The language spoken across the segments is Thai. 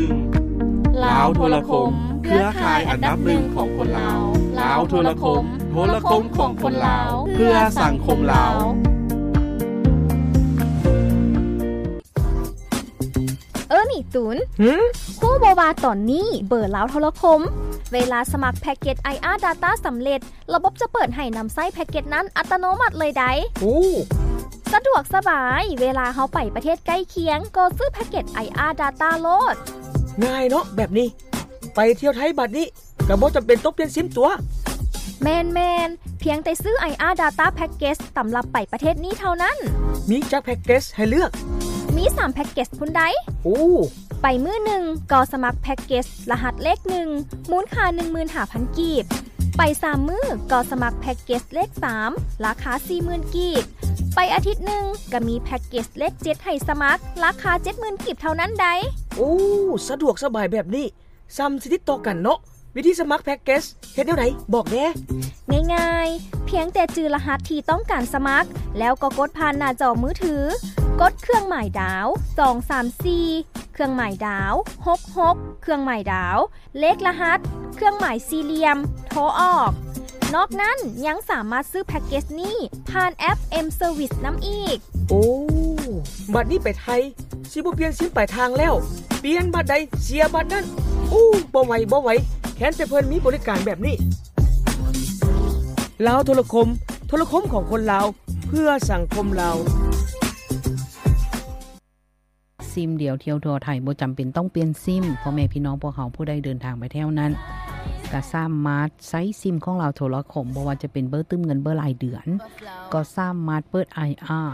นึ่งลาวโทรคมเครือข่ายอันดับหนึ่งของคนลาวลาวโทรคมโทรคมของคนลาวเพื่อสังคมลาวนี่ตูนฮู้บ่ว่าตอนนี้เบอร์ลาวโทรคมเวลาสมัครแพ็กเกจ IR Data สำเร็จระบบจะเปิดให้นำใช้แพ็กเกจนั้นอัตโนมัติเลยได้สะดวกสบายเวลาเฮาไปประเทศใกล้เคียงก็ซื้อแพ็กเกจ IR Data โลดง่ายเนาะแบบนี้ไปเที่ยวไทยบัดนี้ก็บ่จำเป็นต้องเปลี่ยนซิมตัวแม่นเพียงแต่ซื้อ IR Data Package สำหรับไปประเทศนี้เท่านั้นมีจักแพ็กเกจให้เลือกมี3แพ็กเกจพุ่นใดไปมื้อหนึ่งก็สมัครแพ็กเกจรหัสเลข1มูลค่า 15,000 กีบไป3มื้อก็สมัครแพ็กเกจเลข3ราคา 40,000 กีบไปอาทิตย์หนึ่งก็มีแพ็กเกจเลข7ให้สมัครราคา 70,000 กีบเท่านั้นใดสะดวกสบายแบบนี้ซ้ำสิติดต่อกันเนาะวิธีสมัครแพ็กเกจเฮ็ดแนวไหนบอกแน่ง่ายๆเพียงแต่จื่อรหัสที่ต้องการสมัครแล้วก็กดผ่านหน้าจอมือถือกดเครื่องหมายดาว234เครื่องหมายดาว66เครื่องหมายดาวเลขรหัสเครื่องหมายสี่เหลี่ยมโทรออกนอกนั้นยังสามารถซื้อแพ็กเกจนี้ผ่านแอป M Service นำอีกบัดนี้ไปไทยสิบ่เปลี่ยนซิมปลายทางแล้วเปลี่ยนบัดใดเสียบัดนั้นบ่ไหวแค่แต่เพิ่นมีบริการแบบนี้ลาวโทรคมของคนลาวเพื่อสังคมลาวซิมเดียวเที่ยวทั่วไทยบ่จำเป็นต้องเปลี่ยนซิมพ่อแม่พี่น้องพวกเขาผู้ใดเดินทางไปเที่ยวนั้นก็สามารถใช้ซิมของเราโทรคมบ่ว่าจะเป็นเบอร์ตึ้มเงินเบอร์รายเดือนก็สามารถเปิด IR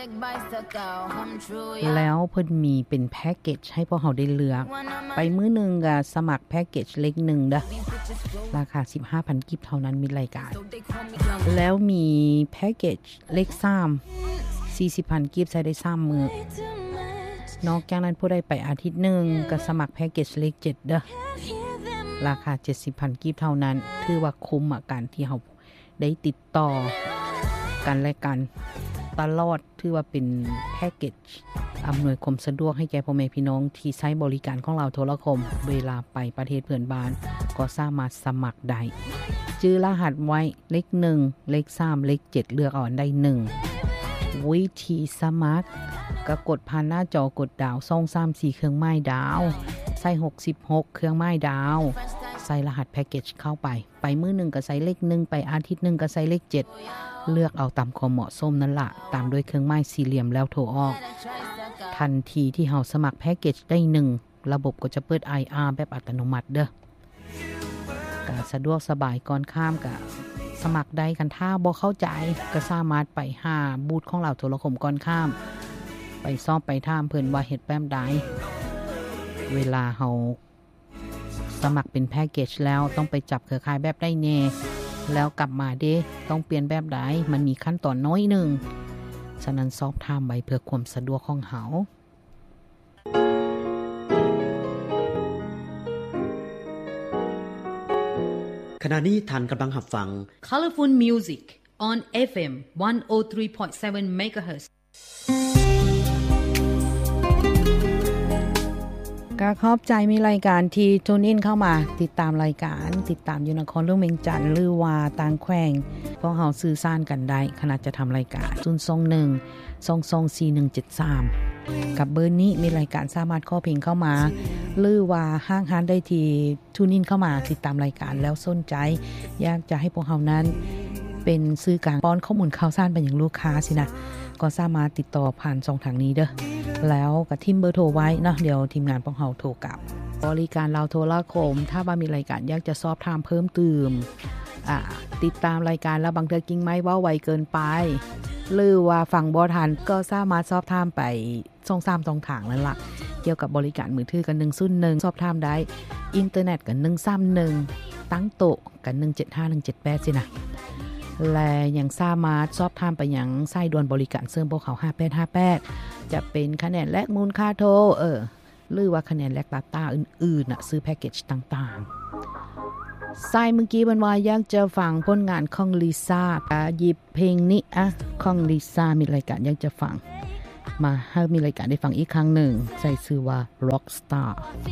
แล้วเพิ่นมีเป็นแพ็กเกจให้พวกเราได้เลือกไปมื้อนึงก็สมัครแพ็กเกจเล็ก1เด้อราคา 15,000 กิบเท่านั้นมีรายการแล้วมีแพ็กเกจเล็ก3 40,000 กิบใช้ได้3มื้อนอกจากนั้นผู้ใดไปอาทิตย์นึงก็สมัครแพ็กเกจเล็ก7เด้อราคา 70,000 กีบเท่านั้นถือว่าคุ้มการที่เราได้ติดต่อกันและกันตลอดถือว่าเป็นแพ็กเกจอำนวยความสะดวกให้แก่พ่อแม่พี่น้องที่ใช้บริการของเราโทรคมเวลาไปประเทศเพื่อนบ้านก็สามารถสมัครได้ชื่อรหัสไว้เลข1เลข3เลข7เลือกเอาอันใด1วิธีสมัครก็กดผ่านหน้าจอกดดาว234เครื่องหมายดาวใส่66เครื่องหมายดาวใส่รหัสแพ็กเกจเข้าไปมื้อนึงก็ใส่เลข1ไปอาทิตย์นึงก็ใส่เลข7เลือกเอาตามความเหมาะสมนั่นล่ะตามด้วยเครื่องหมายสี่เหลี่ยมแล้วโทรออกทันทีที่เฮาสมัครแพ็กเกจได้1ระบบก็จะเปิด IR แบบอัตโนมัติเด้อก็สะดวกสบายก่อนข้ามก็สมัครได้กันถ้าบ่เข้าใจก็สามารถไปหาบูธของเราโทรคมก่อนข้ามไปซ่อมไปถามเพิ่นว่าเฮ็ดแบบใดเวลาเฮาสมัครเป็นแพ็กเกจแล้วต้องไปจับเครือข่ายแบบได้แน่แล้วกลับมาเด้ต้องเปลี่ยนแบบใดมันมีขั้นตอนน้อยนึงฉะนั้นสอบถามไว้เพื่อความสะดวกของเฮาขณะนี้ท่านกำลังรับฟัง Colorful Music on FM 103.7 MHz ก็ขอบใจมีรายการที่ทูนอินเข้ามาติดตามรายการติดตามอยู่นครหลวงเวียงจันทน์หรือว่าต่างแขวงพวกเฮาสื่อสารกันได้ขณะจะทำรายการ021-224173กับเบอร์นี้มีรายการสามารถข้อเพลงเข้ามาหรือว่าห้างร้านได้ที่ทูนอินเข้ามาติดตามรายการแล้วสนใจอยากจะให้พวกเฮานั้นเป็นสื่อกลางป้อนข้อมูลข่าวสารไปยังลูกค้าสินะก็สามารถติดต่อผ่านช่องทางนี้เด้อแล้วก็ทิมเบอร์โทรไว้เนาะเดี๋ยวทีมงานพวกเราโทรกลับบริการเราโทรคมถ้าว่ามีรายการอยากจะสอบถามเพิ่มเติมติดตามรายการแล้วบางเทื่อกิ้งไม้ว่าไวเกินไปหรือว่าฟังบ่ทันก็สามารถสอบถามไปช่อง3ตรงทางนั่นล่ะเกี่ยวกับบริการมือถือกัน101สอบถามได้อินเทอร์เน็ตกัน131ตั้งโต๊ะกัน175-178สินะและยังสามารถสอบถามไปยังสายด่วนบริการเสริมพวกเขา5858จะเป็นคะแนนแลกมูลค่าโทรหรือว่าคะแนนแลกดาต้าอื่นๆซื้อแพ็กเกจต่างๆสายเมื่อกี้มันว่าอยากจะฟังผลงานของลิซ่าหยิบเพลงนี้ของลิซ่ามีรายการอยากจะฟังมาให้มีรายการได้ฟังอีกครั้งหนึ่งใส่ชื่อว่า Rockstar